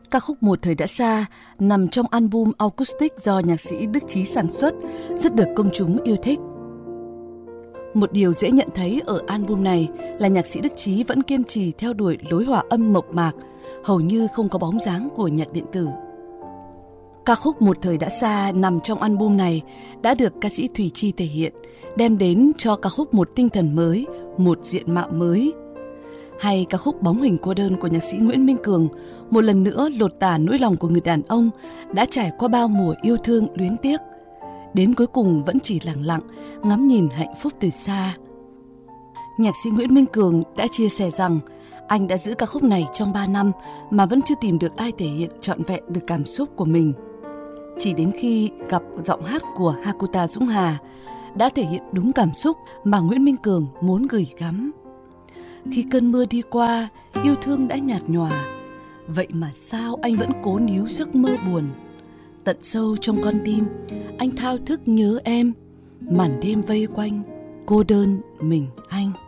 Ca khúc Một Thời Đã Xa nằm trong album acoustic do nhạc sĩ Đức Chí sản xuất, rất được công chúng yêu thích. Một điều dễ nhận thấy ở album này là nhạc sĩ Đức Chí vẫn kiên trì theo đuổi lối hòa âm mộc mạc, hầu như không có bóng dáng của nhạc điện tử. Ca khúc Một Thời Đã Xa nằm trong album này đã được ca sĩ Thùy Chi thể hiện, đem đến cho ca khúc một tinh thần mới, một diện mạo mới. Hay ca khúc Bóng Hình Cô Đơn của nhạc sĩ Nguyễn Minh Cường một lần nữa lột tả nỗi lòng của người đàn ông đã trải qua bao mùa yêu thương luyến tiếc, đến cuối cùng vẫn chỉ lặng lặng ngắm nhìn hạnh phúc từ xa. Nhạc sĩ Nguyễn Minh Cường đã chia sẻ rằng anh đã giữ ca khúc này trong 3 năm mà vẫn chưa tìm được ai thể hiện trọn vẹn được cảm xúc của mình. Chỉ đến khi gặp giọng hát của Hakuta Dũng Hà đã thể hiện đúng cảm xúc mà Nguyễn Minh Cường muốn gửi gắm. Khi cơn mưa đi qua, yêu thương đã nhạt nhòa, vậy mà sao anh vẫn cố níu giấc mơ buồn. Tận sâu trong con tim, anh thao thức nhớ em, màn đêm vây quanh, cô đơn mình anh.